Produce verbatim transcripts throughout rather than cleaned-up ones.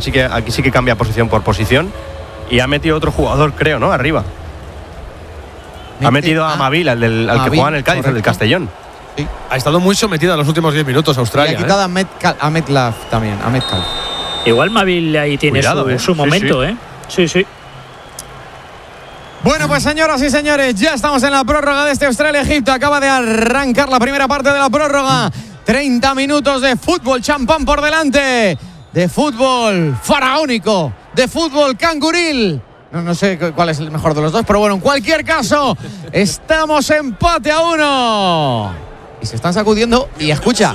Así que aquí sí que cambia posición por posición. Y ha metido otro jugador, creo, ¿no? Arriba. Ha metido a Mavil, al, del, al que juega en el Cádiz, el del Castellón. Sí. Ha estado muy sometida en los últimos diez minutos Australia. Y ha quitado ¿eh? a, Metcalf, a Metcalf también, a Metcalf. Igual Mavil ahí tiene Cuidado, su, eh. su momento, sí, sí. ¿eh? Sí, sí. Bueno, pues señoras y señores, ya estamos en la prórroga de este Australia-Egipto. Acaba de arrancar la primera parte de la prórroga. treinta minutos de fútbol champán por delante. De fútbol faraónico. De fútbol canguril. No, no sé cuál es el mejor de los dos, pero bueno, en cualquier caso, estamos empate a uno. Y se están sacudiendo. Y escucha,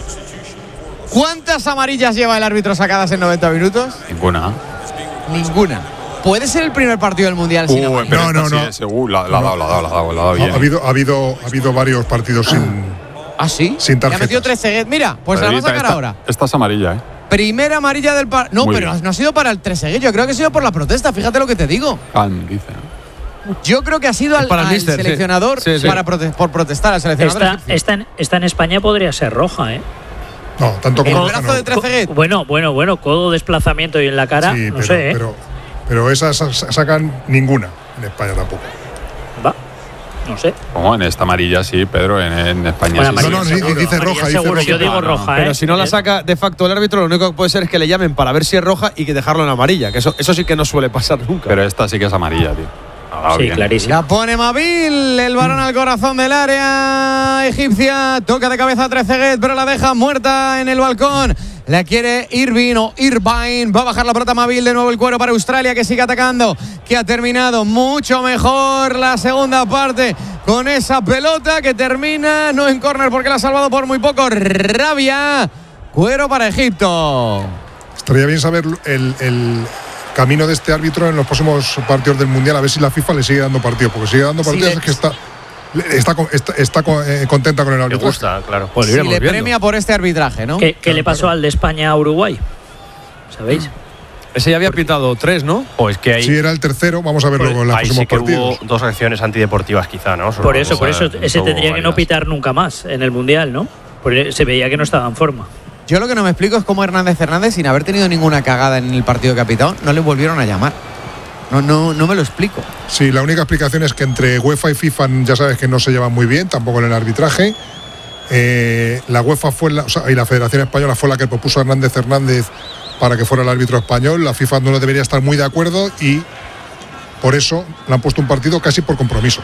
¿cuántas amarillas lleva el árbitro sacadas en noventa minutos? Ninguna. Ninguna. ¿Puede ser el primer partido del Mundial sin uh, amarillas? No, no, no. Sí, uh, la, la, no. la, la, la, la, la, la, la, ha, habido, ha, habido, ha habido varios partidos sin. ¿Ah, sí? Sin tarjetas. Ya ha metido tres Trezeguet. Mira, pues la vamos a sacar esta, ahora. Esta es amarilla, ¿eh? Primera amarilla del par. No, Muy pero bien. no ha sido para el Trezeguet. Yo creo que ha sido por la protesta. Fíjate lo que te digo. Can, dice. Yo creo que ha sido al, para el al mister, seleccionador sí. Sí, sí. Para prote por protestar al seleccionador. Esta, esta, en, esta en España podría ser roja, ¿eh? No, tanto como. El brazo no. de Trezeguet. Bueno, bueno, bueno. Codo, desplazamiento y en la cara. Sí, no pero, sé, ¿eh? Pero, pero esas sacan ninguna en España tampoco. Va. No sé. Como en esta amarilla sí, Pedro, en, en España bueno, sí. No, no, sí, dice roja, dice seguro, roja. yo digo roja, no, no. ¿eh? Pero si no la saca de facto el árbitro, lo único que puede ser es que le llamen para ver si es roja y que dejarlo en amarilla, que eso, eso sí que no suele pasar nunca. Pero esta sí que es amarilla, tío. Ah, sí, bien. Clarísimo. La pone Mavil, el balón al corazón del área egipcia. Toca de cabeza a Trezeguet, pero la deja muerta en el balcón. La quiere Irving o Irvine. Va a bajar la pelota Mavil. De nuevo el cuero para Australia, que sigue atacando. Que ha terminado mucho mejor la segunda parte con esa pelota que termina no en córner porque la ha salvado por muy poco Rabia. Cuero para Egipto. Estaría bien saber el, el camino de este árbitro en los próximos partidos del Mundial. A ver si la FIFA le sigue dando partidos. Porque sigue dando partidos sí, es que está... Está, está, está eh, contenta con el arbitraje. Me gusta, claro. Pues si le viendo. premia por este arbitraje, ¿no? ¿Qué, qué claro, le pasó claro. al de España a Uruguay? ¿Sabéis? Ese ya había pitado tres, ¿no? O es que ahí, sí, era el tercero. Vamos a verlo pues, en los próximos sí que partidos. Hubo dos acciones antideportivas, quizá, ¿no? Por eso, esa, por eso ese tendría que no pitar nunca más en el Mundial, ¿no? Porque se veía que no estaba en forma. Yo lo que no me explico es cómo Hernández Hernández, sin haber tenido ninguna cagada en el partido que ha pitado, no le volvieron a llamar. No, no, no me lo explico. Sí, la única explicación es que entre UEFA y FIFA ya sabes que no se llevan muy bien, tampoco en el arbitraje. Eh, la UEFA fue la, o sea, y la Federación Española fue la que propuso a Hernández Hernández para que fuera el árbitro español. La FIFA no debería estar muy de acuerdo y por eso le han puesto un partido casi por compromiso.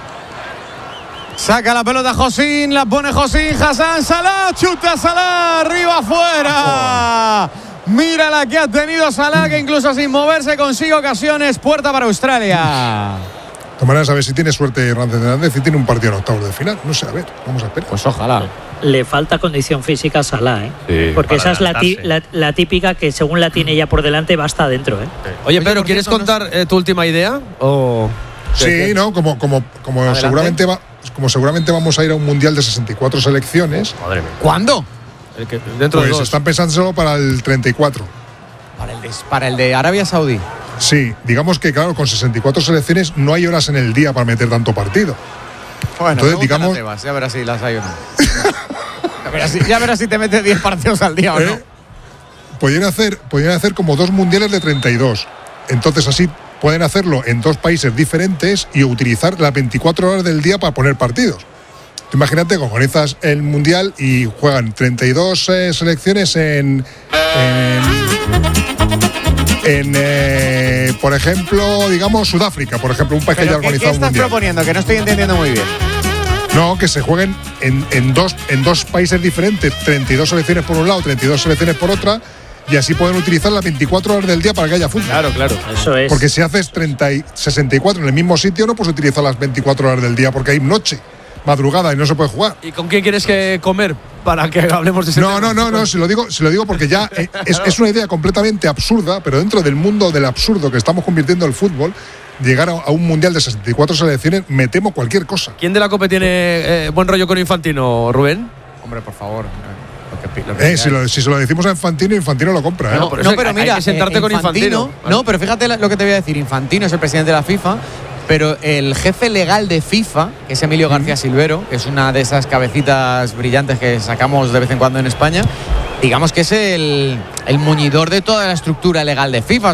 Saca la pelota Josín, la pone Josín, Hassan, Salah, chuta Salah, arriba, afuera. Oh. Mira la que ha tenido Salah, que incluso sin moverse consigue ocasiones. Puerta para Australia. De todas maneras, a ver si tiene suerte Hernández Hernández y tiene un partido en octavos de final. No sé, a ver, vamos a esperar. Pues ojalá. Le falta condición física a Salah, ¿eh? Sí, porque esa es la, ti, la, la típica que según la tiene ya por delante va hasta adentro, ¿eh? Sí. Oye, Pedro, ¿quieres contar eh, tu última idea? O... Sí, no, como, como, como seguramente va, como seguramente vamos a ir a un mundial de sesenta y cuatro selecciones. Madre mía. ¿Cuándo? El que, dentro pues de dos. Están pensándolo para el treinta y cuatro. Para el de, para el de Arabia Saudí. Sí, digamos que claro, con sesenta y cuatro selecciones no hay horas en el día para meter tanto partido. Bueno, entonces digamos, Tebas, ya verás si las hay o no. ya, verás si, ya verás si te metes diez partidos al día o no. ¿Eh? Podrían hacer, podrían hacer como dos mundiales de treinta y dos. Entonces así pueden hacerlo en dos países diferentes y utilizar las veinticuatro horas del día para poner partidos. Imagínate, organizas el mundial y juegan treinta y dos eh, selecciones en, en, en eh, por ejemplo, digamos Sudáfrica, por ejemplo, un país que ya ha organizado ¿qué un estás mundial. proponiendo? Que no estoy entendiendo muy bien. No, que se jueguen en, en, dos, en dos países diferentes, treinta y dos selecciones por un lado, treinta y dos selecciones por otra, y así pueden utilizar las veinticuatro horas del día para que haya fútbol. Claro, claro. Eso es. Porque si haces treinta y sesenta y cuatro en el mismo sitio, no puedes utilizar las veinticuatro horas del día porque hay noche, madrugada y no se puede jugar. ¿Y con quién quieres que comer para que hablemos de ese No, tema? no, no, no, si lo digo, si lo digo porque ya es, es una idea completamente absurda, pero dentro del mundo del absurdo que estamos convirtiendo el fútbol, llegar a, a un mundial de sesenta y cuatro selecciones, me temo cualquier cosa. ¿Quién de la COPE tiene eh, buen rollo con Infantino, Rubén? Hombre, por favor. Lo que, lo que eh, si, lo, si se lo decimos a Infantino, Infantino lo compra. ¿eh? No, no, pero mira, hay que sentarte eh, con Infantino. Infantino. No, pero fíjate lo que te voy a decir. Infantino es el presidente de la FIFA, pero el jefe legal de FIFA, que es Emilio García Silvero, que es una de esas cabecitas brillantes que sacamos de vez en cuando en España, digamos que es el, el muñidor de toda la estructura legal de FIFA.